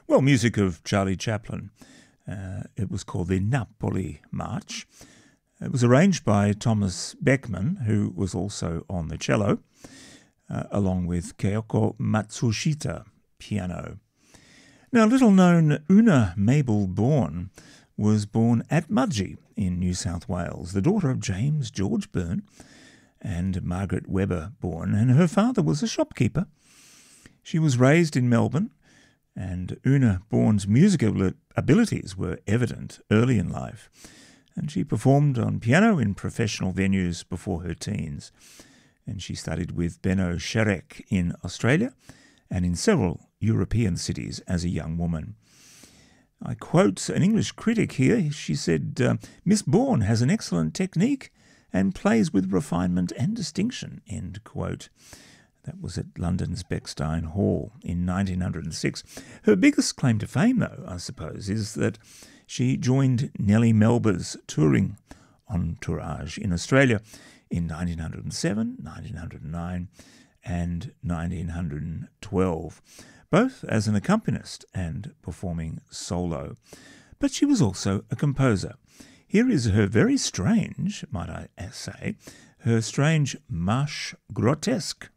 Well, music of Charlie Chaplin. It was called the Napoli March. It was arranged by Thomas Beckman, who was also on the cello, along with Keiko Matsushita, piano. Now, little known Una Mabel Bourne was born at Mudgee in New South Wales, the daughter of James George Byrne and Margaret Webber Bourne, and her father was a shopkeeper. She was raised in Melbourne, and Una Bourne's musical abilities were evident early in life, and she performed on piano in professional venues before her teens. And she studied with Benno Sherek in Australia and in several European cities as a young woman. I quote an English critic here. She said, "Miss Bourne has an excellent technique and plays with refinement and distinction," end quote. That was at London's Beckstein Hall in 1906. Her biggest claim to fame, though, I suppose, is that she joined Nellie Melba's touring entourage in Australia in 1907, 1909 and 1912, both as an accompanist and performing solo. But she was also a composer. Here is her very strange, might I say, her strange Marche Grotesque.